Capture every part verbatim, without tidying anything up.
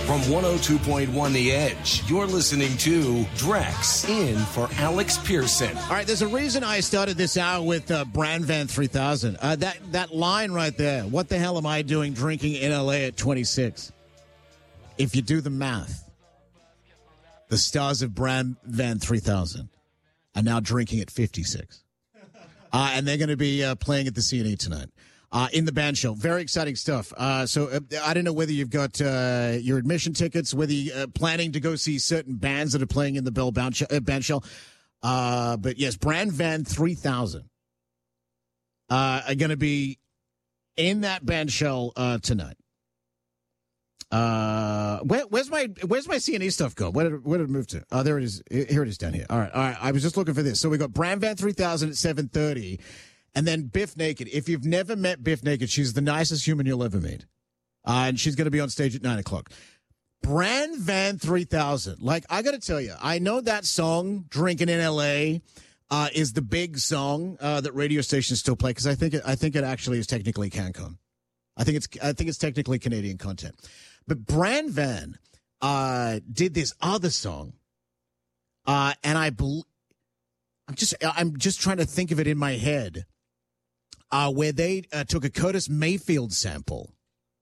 From one oh two point one The Edge, you're listening to Drex in for Alex Pearson. All right, there's a reason I started this hour with uh, Brand Van three thousand. Uh, that, that line right there, what the hell am I doing drinking in L A at twenty-six? If you do the math, the stars of Brand Van three thousand are now drinking at fifty-six. Uh, and they're going to be uh, playing at the C and E tonight. Uh, in the band shell. Very exciting stuff. Uh, so uh, I don't know whether you've got uh, your admission tickets, whether you're uh, planning to go see certain bands that are playing in the Bell band, sh- uh, band shell. Uh, but yes, Brand Van three thousand uh, are going to be in that band shell uh, tonight. Uh, where, where's my where's my C and E stuff go? Where did, where did it move to? Oh, there it is. Here it is down here. All right, all right. I was just looking for this. So we got Brand Van three thousand at seven thirty. And then Biff Naked. If you've never met Biff Naked, she's the nicest human you'll ever meet. Uh, and she's going to be on stage at nine o'clock. Brand Van three thousand. Like, I got to tell you, I know that song, Drinking in L A, uh, is the big song uh, that radio stations still play, because I think it, I think it actually is technically CanCon. I think it's I think it's technically Canadian content. But Brand Van uh, did this other song, uh, and I bel- I'm just I'm just trying to think of it in my head. Uh, where they uh, took a Curtis Mayfield sample.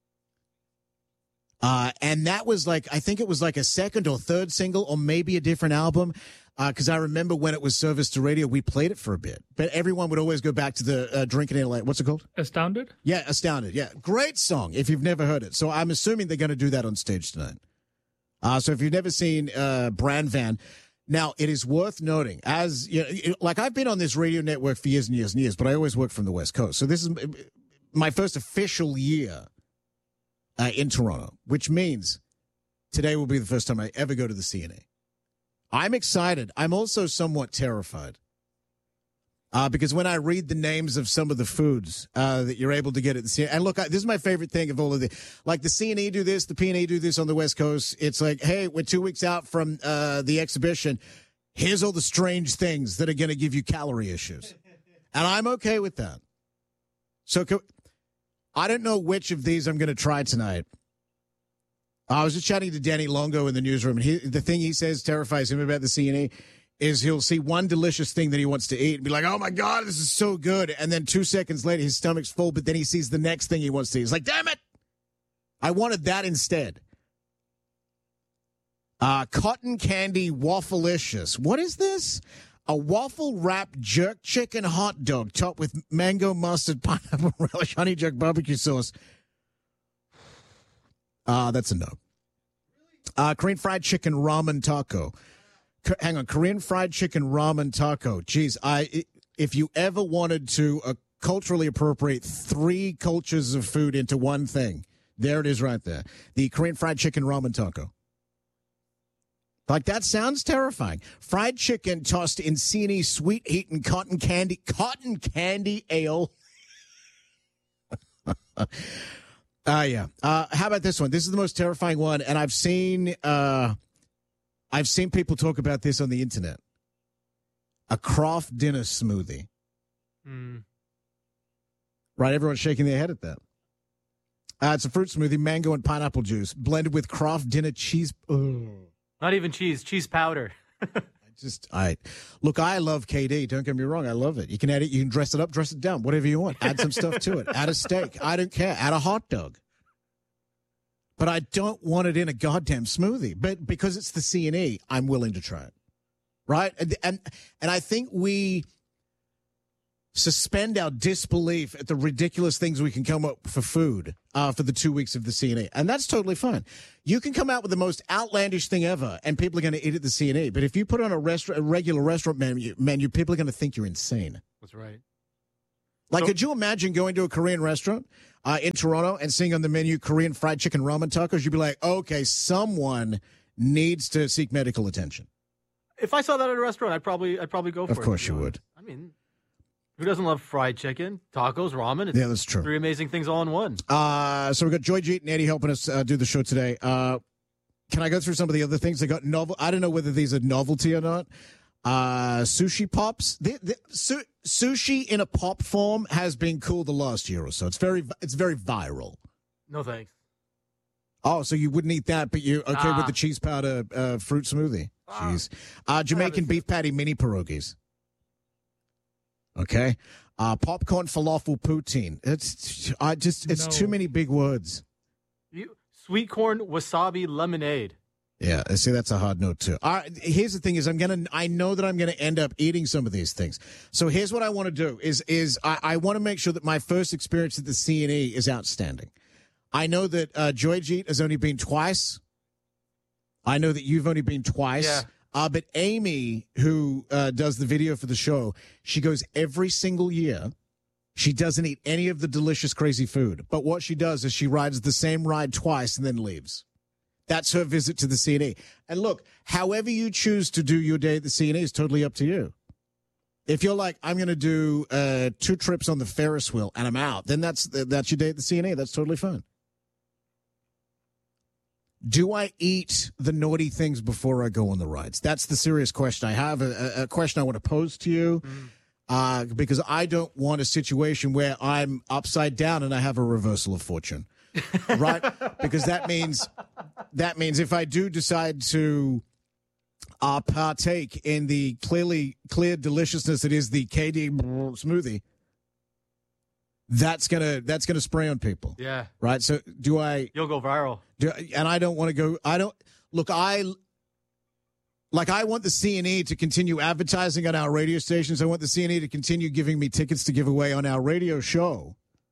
Uh, and that was like, I think it was like a second or third single, or maybe a different album. Because uh, I remember when it was serviced to radio, we played it for a bit. But everyone would always go back to the uh, Drinking in L A. What's it called? Astounded? Yeah, Astounded. Yeah. Great song if you've never heard it. So I'm assuming they're going to do that on stage tonight. Uh, so if you've never seen uh, Brand Van. Now, it is worth noting, as you know, like I've been on this radio network for years and years and years, but I always work from the West Coast. So this is my first official year uh, in Toronto, which means today will be the first time I ever go to the C and E. I'm excited. I'm also somewhat terrified uh, because when I read the names of some of the foods uh, that you're able to get at the C and E, and look, I, this is my favorite thing of all of the, like the C and E do this, the P and E do this on the West Coast. It's like, hey, we're two weeks out from uh, the exhibition. Here's all the strange things that are going to give you calorie issues. And I'm okay with that. So co- I don't know which of these I'm going to try tonight. I was just chatting to Danny Longo in the newsroom, and he, the thing he says terrifies him about the C and E is he'll see one delicious thing that he wants to eat and be like, oh, my God, this is so good. And then two seconds later, his stomach's full, but then he sees the next thing he wants to eat. He's like, damn it. I wanted that instead. Uh, cotton candy waffleicious. What is this? A waffle-wrapped jerk chicken hot dog topped with mango, mustard, pineapple relish, honey jerk barbecue sauce. Uh, that's a no. Uh, Korean fried chicken ramen taco. Hang on, Korean fried chicken ramen taco. Geez, I if you ever wanted to uh, culturally appropriate three cultures of food into one thing, there it is right there. The Korean fried chicken ramen taco. Like, that sounds terrifying. Fried chicken tossed in C and E sweet heat and cotton candy, cotton candy ale. Uh, yeah. Uh, how about this one? This is the most terrifying one, and I've seen... Uh, I've seen people talk about this on the internet. A Kraft dinner smoothie. Mm. Right, everyone's shaking their head at that. Uh, it's a fruit smoothie, mango and pineapple juice, blended with Kraft dinner cheese. Ugh. Not even cheese, cheese powder. I just, I look, I love K D. Don't get me wrong, I love it. You can add it, you can dress it up, dress it down, whatever you want. Add some stuff to it. Add a steak. I don't care. Add a hot dog. But I don't want it in a goddamn smoothie. But because it's the C and E, I'm willing to try it. Right? And and, and I think we suspend our disbelief at the ridiculous things we can come up for food uh, for the two weeks of the C and E. And that's totally fine. You can come out with the most outlandish thing ever, and people are going to eat at the C and E. But if you put on a, restaurant, a regular restaurant menu, menu, people are going to think you're insane. That's right. Like, So, could you imagine going to a Korean restaurant uh, in Toronto and seeing on the menu Korean fried chicken ramen tacos? You'd be like, okay, someone needs to seek medical attention. if I saw that at a restaurant, I'd probably I'd probably go for it. Of course to you be would. honest. I mean, who doesn't love fried chicken, tacos, ramen? It's Yeah, that's true. Three amazing things all in one. Uh, so we've got Joy Jeet and Eddie helping us uh, do the show today. Uh, can I go through some of the other things? They got novel. I don't know whether these are novelty or not. Uh, sushi pops. The, the, su- sushi in a pop form has been cool the last year or so. It's very, it's very viral. No thanks. Oh, so you wouldn't eat that, but you're okay Nah. with the cheese powder uh, fruit smoothie? Ah. Jeez. Uh, Jamaican beef patty mini pierogies. Okay. Uh, popcorn falafel poutine. It's I just it's No. too many big words. You, sweet corn wasabi lemonade. Yeah, see, that's a hard note too. All right, here's the thing: is I'm gonna, I know that I'm gonna end up eating some of these things. So here's what I want to do: is is I, I want to make sure that my first experience at the C and E is outstanding. I know that uh, Joyjeet has only been twice. I know that you've only been twice. Yeah. Uh, but Amy, who uh, does the video for the show, she goes every single year. She doesn't eat any of the delicious, crazy food. But what she does is she rides the same ride twice and then leaves. That's her visit to the C and E. And look, however you choose to do your day at the C and E is totally up to you. If you're like, I'm going to do uh, two trips on the Ferris wheel and I'm out, then that's that's your day at the C and E. That's totally fine. Do I eat the naughty things before I go on the rides? That's the serious question I have, a, a question I want to pose to you, mm. uh, because I don't want a situation where I'm upside down and I have a reversal of fortune, right? Because that means that means if I do decide to uh, partake in the clearly clear deliciousness that is the K D smoothie, that's gonna that's gonna spray on people. Yeah. Right. So do I? You'll go viral. Do, and I don't want to go. I don't look. I like. I want the C and E to continue advertising on our radio stations. I want the C and E to continue giving me tickets to give away on our radio show.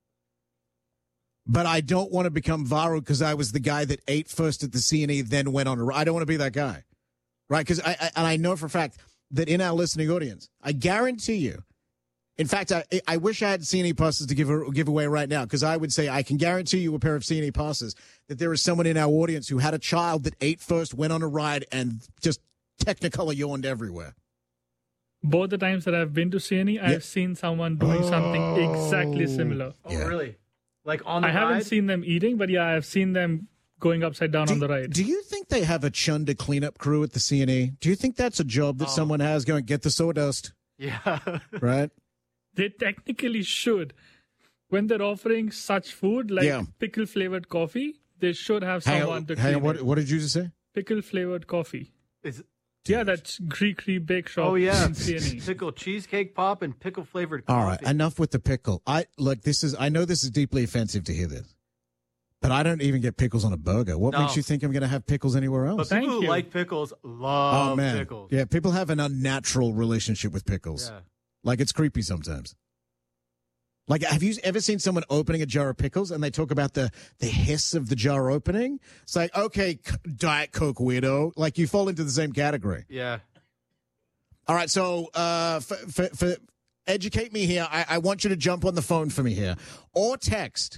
But I don't want to become viral because I was the guy that ate first at the C and E, then went on a. I don't want to be that guy, right? Because I, I and I know for a fact that in our listening audience, I guarantee you. In fact, I I wish I had C and E passes to give give away right now, because I would say I can guarantee you a pair of C and E passes that there is someone in our audience who had a child that ate first, went on a ride, and just Technicolor yawned everywhere. Both the times that I've been to C and E, I've Yeah. seen someone doing Oh. something exactly similar. Oh, Yeah. really? Like on the I haven't ride? seen them eating, but yeah, I've seen them going upside down Do, on the ride. do you think they have a Chunda cleanup crew at the C and E? Do you think that's a job that Oh. someone has going, get the sawdust, Yeah. right? They technically should. When they're offering such food like Yeah. pickle flavored coffee, they should have Hang someone on, to hang clean on what, it. what did you just say? Pickle flavored coffee. Is, Yeah, that's Greek bake shop oh, yeah. in C and E. Pickle cheesecake pop and pickle flavored All coffee. right, enough with the pickle. I look. This is. I know this is deeply offensive to hear this, but I don't even get pickles on a burger. What No. makes you think I'm going to have pickles anywhere else? But Thank people who you. like pickles love oh man, pickles. yeah. People have an unnatural relationship with pickles. Yeah. Like it's creepy sometimes. Like, have you ever seen someone opening a jar of pickles and they talk about the, the hiss of the jar opening? It's like, okay, C- Diet Coke weirdo. Like, you fall into the same category. Yeah. All right, so uh, for, for, for educate me here, I, I want you to jump on the phone for me here. Or text.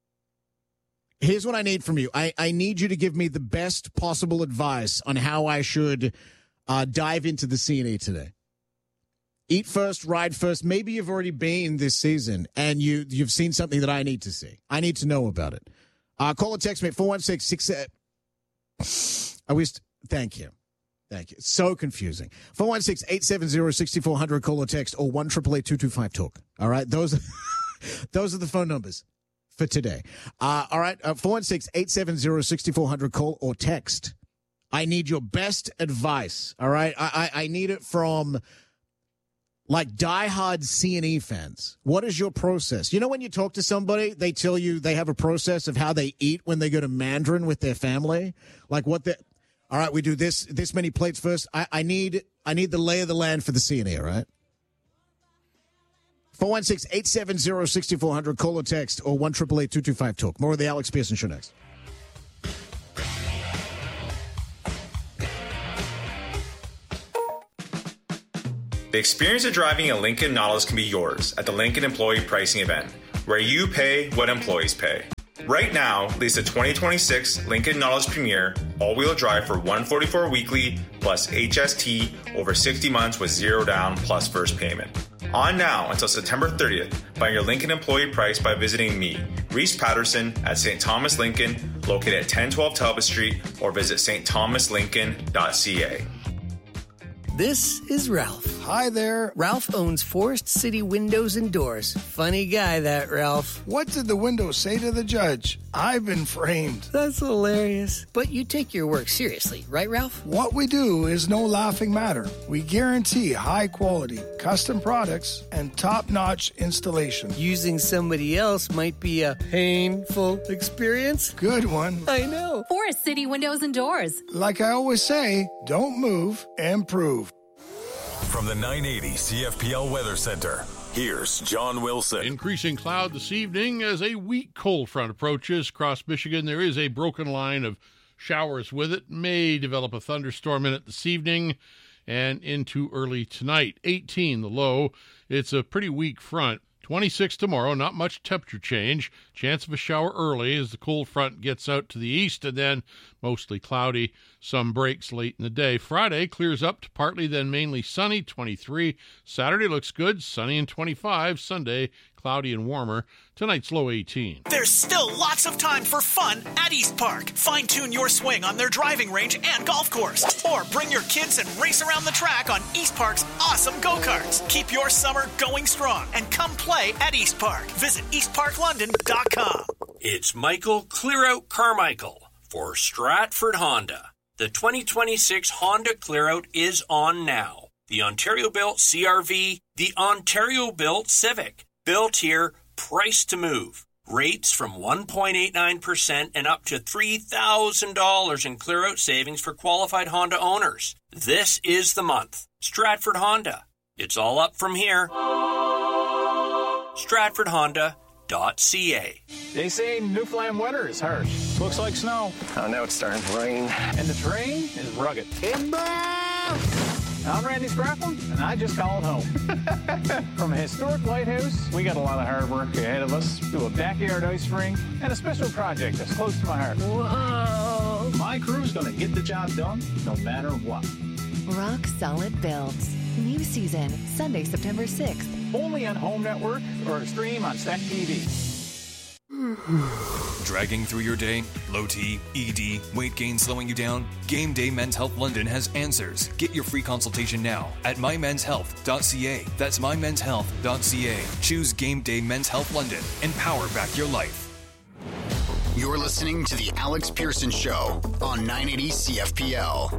Here's what I need from you. I, I need you to give me the best possible advice on how I should uh, dive into the C and E today. Eat first, ride first. Maybe you've already been this season and you, you've seen something that I need to see. I need to know about it. Uh, call or text me at four one six, six I wish, thank you. Thank you. It's so confusing. four one six, eight seven zero, six four zero zero, call or text, or one eight eight eight, two two five, talk. All right? Those are, those are the phone numbers for today. Uh, all right? Uh, four one six, eight seven zero, six four zero zero, call or text. I need your best advice. All right? I, I, I need it from... like diehard C and E fans. What is your process? You know, when you talk to somebody, they tell you they have a process of how they eat when they go to Mandarin with their family. Like what the, all right, we do this, this many plates first. I, I need, I need the lay of the land for the C and E, all right? four one six, eight seven zero, six four zero zero, call or text, or one eight eight eight, two two five, talk. More of the Alex Pearson Show next. The experience of driving a Lincoln Nautilus can be yours at the Lincoln Employee Pricing Event, where you pay what employees pay. Right now, lease a twenty twenty-six Lincoln Nautilus Premier all-wheel drive for one hundred forty-four dollars weekly plus H S T over sixty months with zero down plus first payment. On now until September thirtieth, find your Lincoln employee price by visiting me, Reese Patterson, at Saint Thomas Lincoln, located at ten twelve Talbot Street, or visit s t thomas lincoln dot c a. This is Ralph, Hi there. Ralph owns Forest City Windows and Doors. Funny guy, that Ralph. What did the window say to the judge? I've been framed. That's hilarious. But you take your work seriously, right, Ralph? What we do is no laughing matter. We guarantee high quality, custom products, and top-notch installation. Using somebody else might be a painful experience. Good one. I know. Forest City Windows and Doors. Like I always say, don't move, improve. From the nine eighty C F P L Weather Center, here's John Wilson. Increasing cloud this evening as a weak cold front approaches across Michigan. There is a broken line of showers with it. May develop a thunderstorm in it this evening and into early tonight. eighteen the low. It's a pretty weak front. twenty-six tomorrow, not much temperature change. Chance of a shower early as the cold front gets out to the east, and then mostly cloudy. Some breaks late in the day. Friday clears up to partly, then mainly sunny, twenty-three. Saturday looks good, sunny and twenty-five. Sunday, cloudy and warmer. Tonight's low eighteen. There's still lots of time for fun at East Park. Fine-tune your swing on their driving range and golf course. Or bring your kids and race around the track on East Park's awesome go-karts. Keep your summer going strong and come play at East Park. Visit east park london dot com. It's Michael Clearout Carmichael for Stratford Honda. The twenty twenty-six Honda Clearout is on now. The Ontario-built C R V, the Ontario-built Civic. Built here, priced to move. Rates from one point eight nine percent and up to three thousand dollars in clear-out savings for qualified Honda owners. This is the month. Stratford Honda. It's all up from here. Stratford Honda dot C A. They say Newfoundland weather is harsh. Looks like snow. Oh, now it's starting to rain. And the terrain is rugged. I'm Randy Scrappin, and I just called home. From a historic lighthouse, we got a lot of hard work ahead of us, to a backyard ice rink, and a special project that's close to my heart. Whoa! My crew's gonna get the job done, no matter what. Rock Solid Builds. New season, Sunday, September sixth. Only on Home Network or stream on Stack T V. Dragging through your day? Low T, E D, weight gain slowing you down? Game Day Men's Health London has answers. Get your free consultation now at my men's health dot c a. That's my men's health dot c a. Choose Game Day Men's Health London and power back your life. You're listening to The Alex Pearson Show on nine eighty C F P L.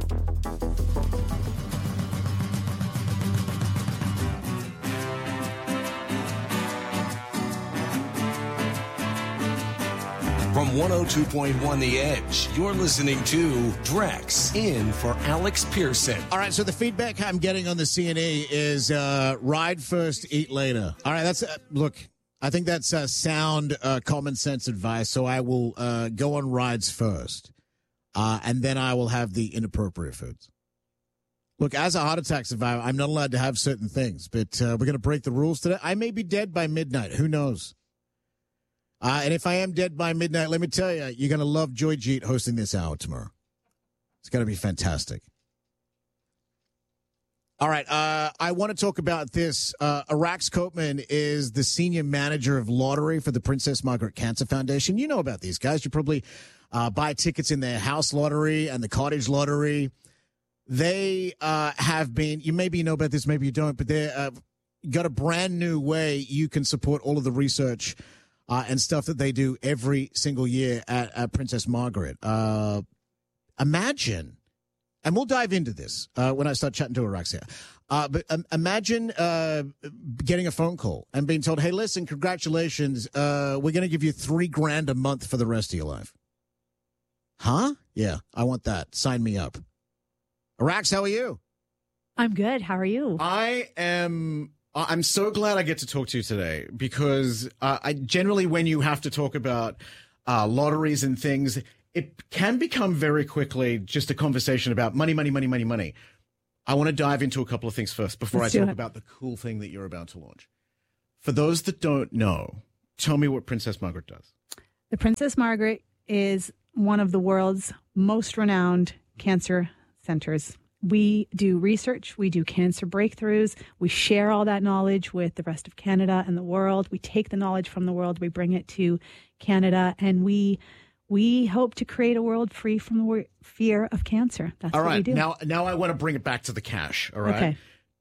From one oh two point one The Edge, you're listening to Drex in for Alex Pearson. All right, so the feedback I'm getting on the C and E is uh, ride first, eat later. All right, that's, uh, look, I think that's uh, sound, uh, common sense advice, so I will uh, go on rides first, uh, and then I will have the inappropriate foods. Look, as a heart attack survivor, I'm not allowed to have certain things, but uh, we're going to break the rules today. I may be dead by midnight. Who knows? Uh, and if I am dead by midnight, let me tell you, you're going to love Joy Jeet hosting this hour tomorrow. It's going to be fantastic. All right, uh, I want to talk about this. Uh, Arax Copeman is the senior manager of lottery for the Princess Margaret Cancer Foundation. You know about these guys. You probably uh, buy tickets in their house lottery and the cottage lottery. They uh, have been, you maybe know about this, maybe you don't, but they've uh, got a brand new way you can support all of the research Uh, and stuff that they do every single year at, at Princess Margaret. Uh, imagine, and we'll dive into this uh, when I start chatting to Arax here, uh, but um, imagine uh, getting a phone call and being told, hey, listen, congratulations, uh, we're going to give you three grand a month for the rest of your life. Huh? Yeah, I want that. Sign me up. Arax, how are you? I'm good. How are you? I am... I'm so glad I get to talk to you today because uh, I generally, when you have to talk about uh, lotteries and things, it can become very quickly just a conversation about money, money, money, money, money. I want to dive into a couple of things first before Let's I talk it. about the cool thing that you're about to launch. For those that don't know, tell me what Princess Margaret does. The Princess Margaret is one of the world's most renowned cancer centers. We do research, we do cancer breakthroughs, we share all that knowledge with the rest of Canada and the world. We take the knowledge from the world, we bring it to Canada, and we we hope to create a world free from the fear of cancer. That's all what right. we do. Now, now I want to bring it back to the cash, all right? Okay.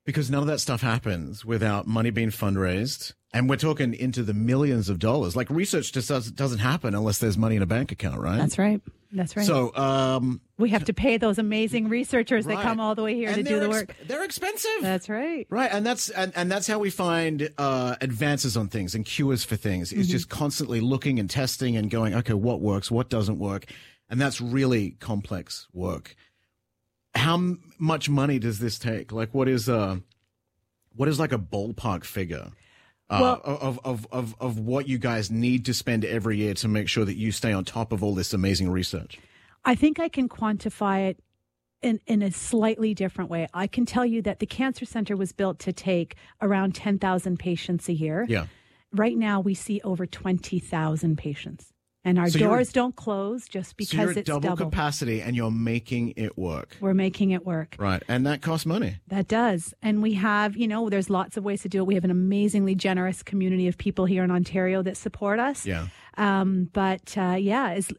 Because none of that stuff happens without money being fundraised. And we're talking into the millions of dollars. Like research just does, doesn't happen unless there's money in a bank account, right? That's right. That's right. So um, we have to pay those amazing researchers right. that come all the way here and to do the ex- work. They're expensive. That's right. Right. And that's and, and that's how we find uh, advances on things and cures for things. Is Mhm. just constantly looking and testing and going, okay, what works, what doesn't work. And that's really complex work. How m- much money does this take? Like what is uh what is like a ballpark figure? Uh, Well- of, of, of, of what you guys need to spend every year to make sure that you stay on top of all this amazing research? I think I can quantify it in, in a slightly different way. I can tell you that the Cancer Center was built to take around ten thousand patients a year. Yeah. Right now, we see over twenty thousand patients. And our So you're- doors don't close just because so you're at it's double, double. capacity and you're making it work. We're making it work. Right. And that costs money. That does. And we have, you know, there's lots of ways to do it. We have an amazingly generous community of people here in Ontario that support us. Yeah. Um, but uh, yeah, as,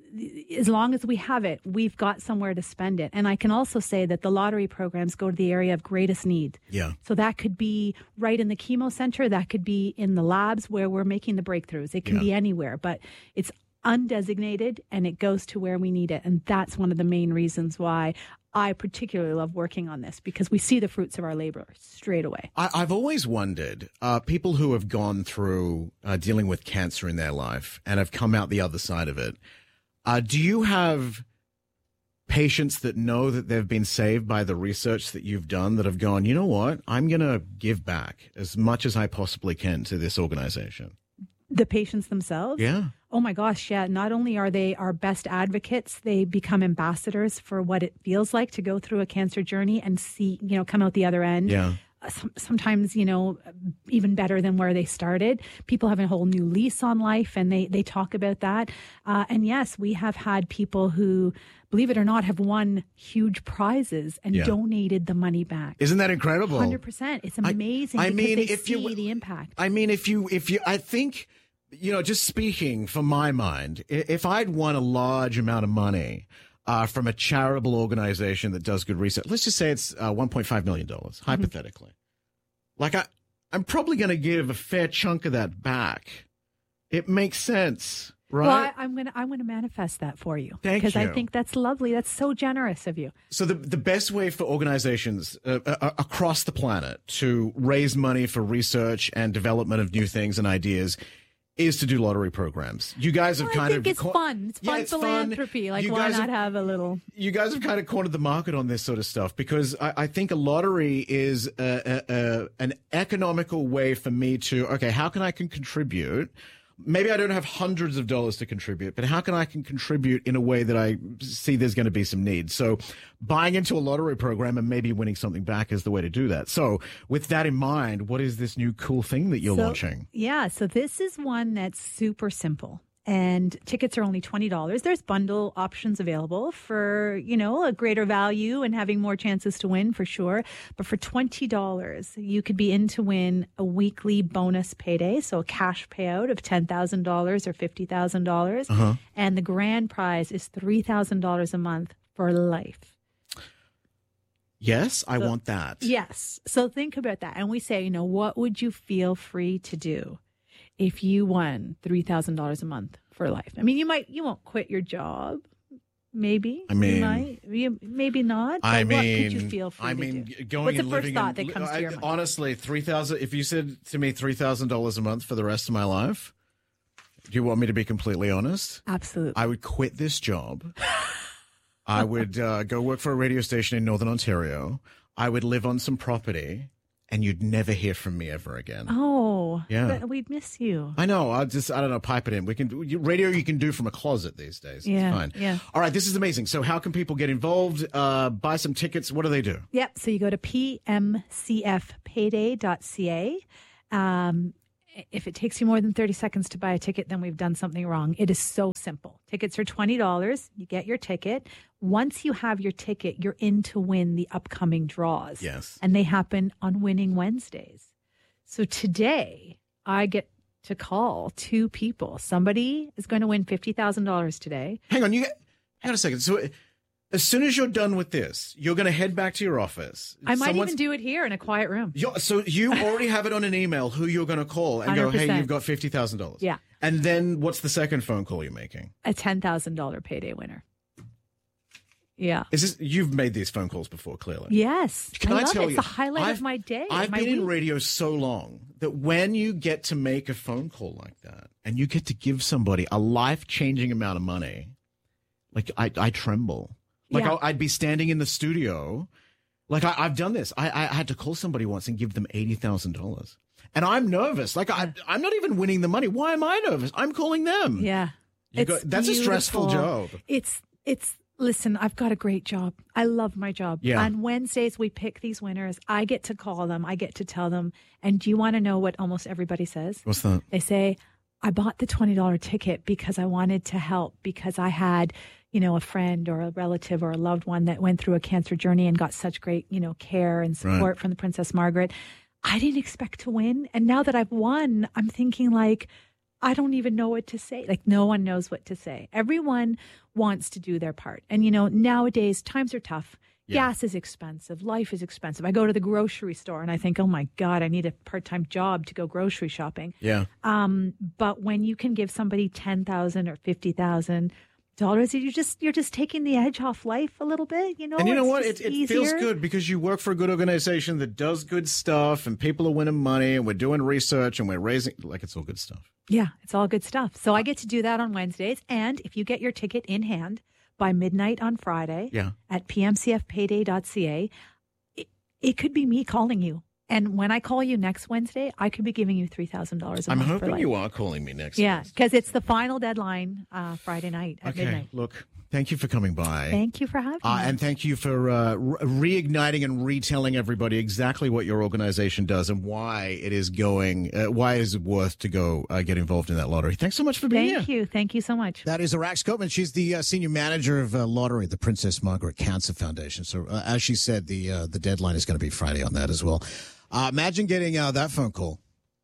as long as we have it, we've got somewhere to spend it. And I can also say that the lottery programs go to the area of greatest need. Yeah. So that could be right in the chemo center. That could be in the labs where we're making the breakthroughs. It can Yeah. be anywhere, but it's undesignated and it goes to where we need it. And that's one of the main reasons why I particularly love working on this, because we see the fruits of our labor straight away. I, I've always wondered, uh, people who have gone through uh, dealing with cancer in their life and have come out the other side of it, uh, do you have patients that know that they've been saved by the research that you've done that have gone, you know what, I'm going to give back as much as I possibly can to this organization? The patients themselves? Yeah. Oh my gosh, yeah. Not only are they our best advocates, they become ambassadors for what it feels like to go through a cancer journey and see, you know, come out the other end. Yeah. Uh, some- Sometimes, you know, even better than where they started. People have a whole new lease on life, and they, they talk about that. Uh, and yes, we have had people who, believe it or not, have won huge prizes and Yeah. donated the money back. Isn't that incredible? one hundred percent. It's amazing I because mean, they if see you- the impact. I mean, if you, if you, I think, you know, just speaking from my mind, i- if I'd won a large amount of money uh, from a charitable organization that does good research, let's just say it's uh, one point five million dollars, Mm-hmm. hypothetically. Like, I, I'm probably going to give a fair chunk of that back. It makes sense, right? Well, I, I'm gonna I'm gonna manifest that for you Thank because I you. think that's lovely. That's so generous of you. So the the best way for organizations uh, uh, across the planet to raise money for research and development of new things and ideas is to do lottery programs. You guys have Well, kind I think of it's co- fun. It's Yeah, fun it's fun. philanthropy. Like, You why guys not have- have a little? You guys have kind of cornered the market on this sort of stuff because I, I think a lottery is a, a, a, an economical way for me to, okay, how can I can contribute? Maybe I don't have hundreds of dollars to contribute, but how can I can contribute in a way that I see there's going to be some need? So buying into a lottery program and maybe winning something back is the way to do that. So with that in mind, what is this new cool thing that you're So- launching? Yeah, so this is one that's super simple. And tickets are only twenty dollars. There's bundle options available for, you know, a greater value and having more chances to win for sure. But for twenty dollars, you could be in to win a weekly bonus payday. So a cash payout of ten thousand dollars or fifty thousand dollars. Uh-huh. And the grand prize is three thousand dollars a month for life. Yes, I So- want that. Yes. So think about that. And we say, you know, what would you feel free to do if you won three thousand dollars a month for life? I mean, you might, you won't quit your job. Maybe. I mean- you might. You, maybe not. I but mean, what could you feel free I to mean, do? going What's the and first living thought in, that comes I, to your mind? honestly, three thousand. If you said to me three thousand dollars a month for the rest of my life, do you want me to be completely honest? Absolutely. I would quit this job. I would uh, go work for a radio station in Northern Ontario. I would live on some property, and you'd never hear from me ever again. Oh, Yeah. but we'd miss you. I know. I'll just, I don't know, pipe it in. We can do you- radio you can do from a closet these days. Yeah, It's fine. yeah. All right. This is amazing. So how can people get involved? Uh, buy some tickets. What do they do? Yep. So you go to p m c f payday dot c a. Um, if it takes you more than thirty seconds to buy a ticket, then we've done something wrong. It is so simple. Tickets are twenty dollars. You get your ticket. Once you have your ticket, you're in to win the upcoming draws. Yes. And they happen on Winning Wednesdays. So today, I get to call two people. Somebody is going to win fifty thousand dollars today. Hang on. You hang on a second. So As soon as you're done with this, you're going to head back to your office. I might Someone's- even do it here in a quiet room. You're, so you already have it on an email who you're going to call and one hundred percent. go, hey, you've got fifty thousand dollars. Yeah. And then what's the second phone call you're making? A ten thousand dollars payday winner. Yeah. Is this, you've made these phone calls before, clearly. Yes. Can I, I love tell it. It's you, the highlight I've- of my day. I've my been in week. radio so long that when you get to make a phone call like that and you get to give somebody a life-changing amount of money, like I, I tremble. Like Yeah. I, I'd be standing in the studio. Like I, I've done this. I, I had to call somebody once and give them eighty thousand dollars. And I'm nervous. Like I, I'm not even winning the money. Why am I nervous? I'm calling them. Yeah. You It's go- that's a stressful beautiful. job. It's, it's, listen, I've got a great job. I love my job. Yeah. On Wednesdays, we pick these winners. I get to call them. I get to tell them. And do you want to know what almost everybody says? What's that? They say, I bought the twenty dollars ticket because I wanted to help, because I had, you know, a friend or a relative or a loved one that went through a cancer journey and got such great, you know, care and support Right. from the Princess Margaret. I didn't expect to win. And now that I've won, I'm thinking like, I don't even know what to say. Like no one knows what to say. Everyone wants to do their part. And, you know, nowadays times are tough. Yeah. Gas is expensive. Life is expensive. I go to the grocery store and I think, oh my God, I need a part-time job to go grocery shopping. Yeah. Um, but when you can give somebody ten thousand or fifty thousand dollars, you just you're just taking the edge off life a little bit. You know, And you know It's what? just It, it feels easier. good because you work for a good organization that does good stuff and people are winning money and we're doing research and we're raising, like it's all good stuff. Yeah, it's all good stuff. So I get to do that on Wednesdays. And if you get your ticket in hand by midnight on Friday Yeah. at p m c f payday dot c a, it, it could be me calling you. And when I call you next Wednesday, I could be giving you three thousand dollars a I'm month for hoping life. you are calling me next. Yeah, Wednesday. because it's the final deadline uh, Friday night at Okay. midnight. Look, thank you for coming by. Thank you for having Uh, me. and thank you for uh, re- reigniting and retelling everybody exactly what your organization does and why it is going, uh, why is it worth to go uh, get involved in that lottery. Thanks so much for being Thank here. you. Thank you so much. That is Arax Copeman. She's the uh, senior manager of uh, lottery at the Princess Margaret Cancer Foundation. So, uh, as she said, the uh, the deadline is going to be Friday on that as well. Uh, imagine getting uh, that phone call.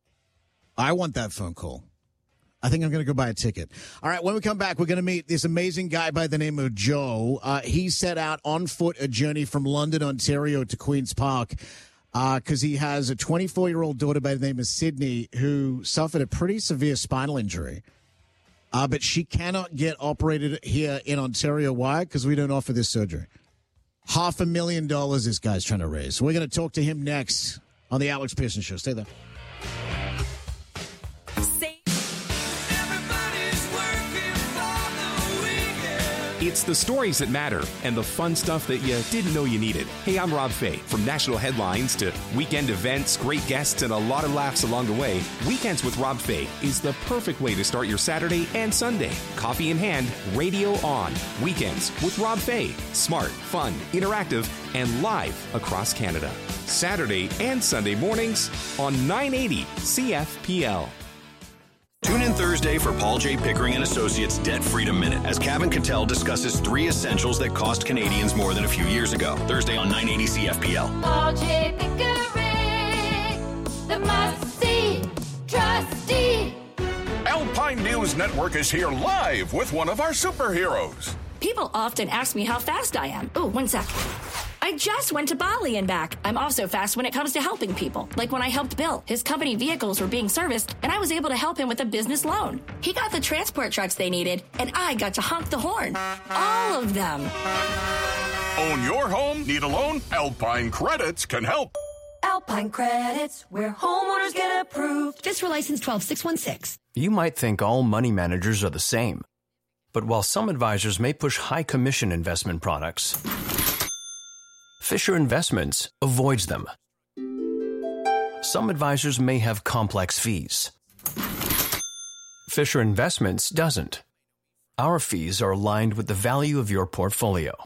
I want that phone call. I think I'm going to go buy a ticket. All right, when we come back, we're going to meet this amazing guy by the name of Joe. Uh, he set out on foot a journey from London, Ontario to Queen's Park because uh, he has a twenty-four-year-old daughter by the name of Sydney who suffered a pretty severe spinal injury. Uh, but she cannot get operated here in Ontario. Why? Because we don't offer this surgery. Half a million dollars this guy's trying to raise. We're going to talk to him next on the Alex Pearson Show. Stay there. It's the stories that matter and the fun stuff that you didn't know you needed. Hey, I'm Rob Fay. From national headlines to weekend events, great guests, and a lot of laughs along the way, Weekends with Rob Fay is the perfect way to start your Saturday and Sunday. Coffee in hand, radio on. Weekends with Rob Fay. Smart, fun, interactive, and live across Canada. Saturday and Sunday mornings on nine eighty C F P L. Tune in Thursday for Paul J. Pickering and Associates Debt Freedom Minute as Kevin Cattell discusses three essentials that cost Canadians more than a few years ago. Thursday on nine eighty C F P L. Paul J. Pickering, the must-see trustee. Alpine News Network is here live with one of our superheroes. People often ask me how fast I am. Oh, one sec. I just went to Bali and back. I'm also fast when it comes to helping people. Like when I helped Bill. His company vehicles were being serviced, and I was able to help him with a business loan. He got the transport trucks they needed, and I got to honk the horn. All of them. Own your home? Need a loan? Alpine Credits can help. Alpine Credits, where homeowners get approved. Fiscal license twelve six one six. You might think all money managers are the same. But while some advisors may push high commission investment products, Fisher Investments avoids them. Some advisors may have complex fees. Fisher Investments doesn't. Our fees are aligned with the value of your portfolio.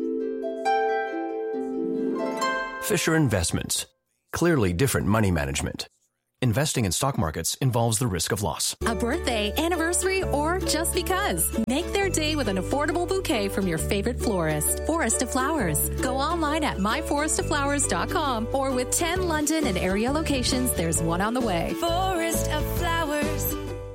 Fisher Investments. Clearly different money management. Investing in stock markets involves the risk of loss. A birthday, anniversary, or just because. Make their day with an affordable bouquet from your favorite florist. Forest of Flowers. Go online at my forest of flowers dot com or with ten London and area locations, there's one on the way. Forest of Flowers.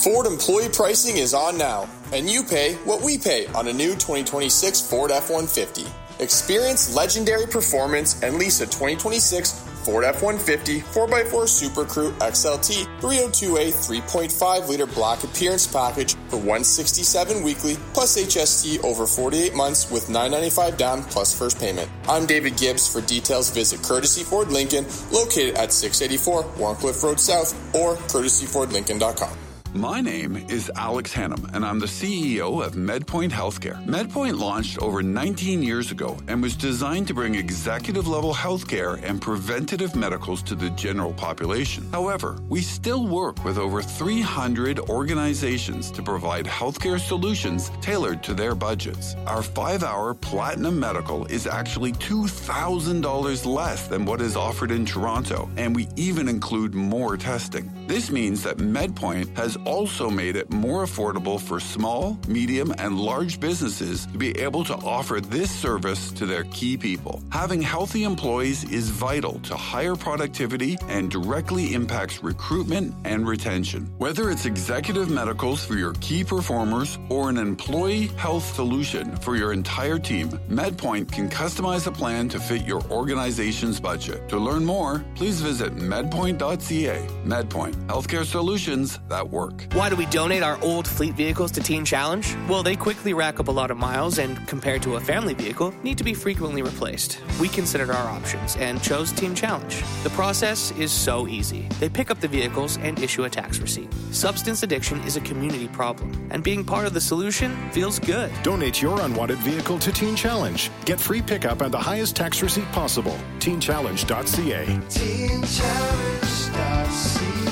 Ford employee pricing is on now, and you pay what we pay on a new twenty twenty-six Ford F one fifty. Experience legendary performance and lease a twenty twenty-six Ford F one fifty four by four Super Crew X L T three oh two A three point five liter black appearance package for one hundred sixty-seven dollars weekly plus H S T over forty-eight months with nine hundred ninety-five dollars down plus first payment. I'm David Gibbs. For details, visit Courtesy Ford Lincoln, located at six eighty-four Warncliffe Road South, or courtesy ford lincoln dot com. My name is Alex Hannum, and I'm the C E O of MedPoint Healthcare. MedPoint launched over nineteen years ago and was designed to bring executive-level healthcare and preventative medicals to the general population. However, we still work with over three hundred organizations to provide healthcare solutions tailored to their budgets. Our five-hour Platinum Medical is actually two thousand dollars less than what is offered in Toronto, and we even include more testing. This means that MedPoint has also made it more affordable for small, medium, and large businesses to be able to offer this service to their key people. Having healthy employees is vital to higher productivity and directly impacts recruitment and retention. Whether it's executive medicals for your key performers or an employee health solution for your entire team, MedPoint can customize a plan to fit your organization's budget. To learn more, please visit medpoint dot c a. MedPoint, healthcare solutions that work. Why do we donate our old fleet vehicles to Teen Challenge? Well, they quickly rack up a lot of miles and, compared to a family vehicle, need to be frequently replaced. We considered our options and chose Teen Challenge. The process is so easy. They pick up the vehicles and issue a tax receipt. Substance addiction is a community problem, and being part of the solution feels good. Donate your unwanted vehicle to Teen Challenge. Get free pickup and the highest tax receipt possible. teen challenge dot c a. teen challenge dot c a.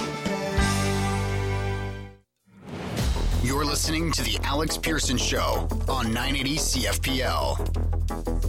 You're listening to The Alex Pearson Show on nine eighty C F P L.